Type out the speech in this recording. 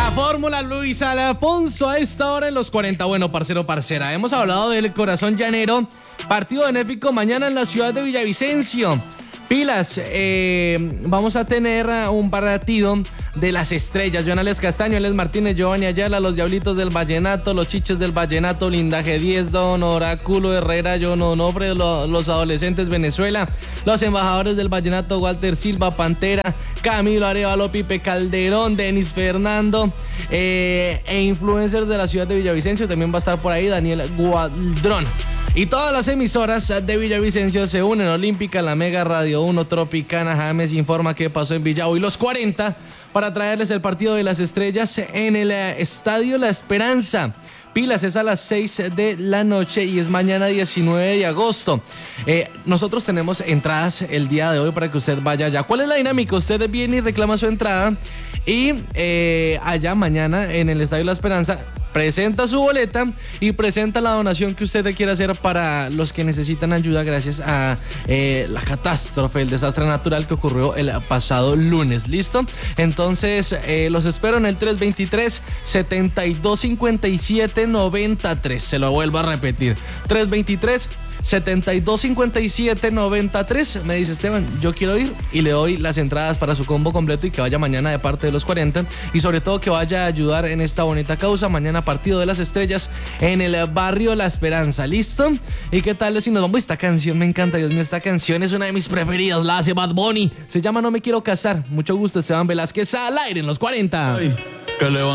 La fórmula Luis Alfonso a esta hora en los 40. Bueno, parcero, parcera, hemos hablado del corazón llanero. Partido benéfico mañana en la ciudad de Villavicencio. Pilas, vamos a tener un partido de las estrellas. Jonales Castaño, Alex Martínez, Giovanni Ayala, los Diablitos del Vallenato, los Chiches del Vallenato, Lindaje 10, Don Oráculo Herrera, John Onofre, los Adolescentes Venezuela, los Embajadores del Vallenato, Walter Silva, Pantera, Camilo Arevalo, Pipe Calderón, Denis Fernando, e influencers de la ciudad de Villavicencio. También va a estar por ahí Daniel Gualdrón. Y todas las emisoras de Villavicencio se unen: Olímpica, La Mega, Radio 1, Tropicana, James Informa, qué pasó en Villavo y los 40 para traerles el partido de las estrellas en el Estadio La Esperanza. Pilas, es a las 6 de la noche y es mañana 19 de agosto. Nosotros tenemos entradas el día de hoy para que usted vaya allá. ¿Cuál es la dinámica? Usted viene y reclama su entrada y allá mañana en el Estadio La Esperanza presenta su boleta y presenta la donación que usted quiera hacer para los que necesitan ayuda gracias a la catástrofe, el desastre natural que ocurrió el pasado lunes. ¿Listo? Entonces los espero en el 323-7257-93. Se lo vuelvo a repetir: 323-7257-93. Me dice: Esteban, yo quiero ir, y le doy las entradas para su combo completo y que vaya mañana de parte de los 40 y sobre todo que vaya a ayudar en esta bonita causa. Mañana partido de las estrellas en el barrio La Esperanza. ¿Listo? ¿Y qué tal si nos vamos? Esta canción me encanta, Dios mío, esta canción es una de mis preferidas, la hace Bad Bunny, se llama No Me Quiero Casar. Mucho gusto, Esteban Velázquez al aire en los 40. Ay, que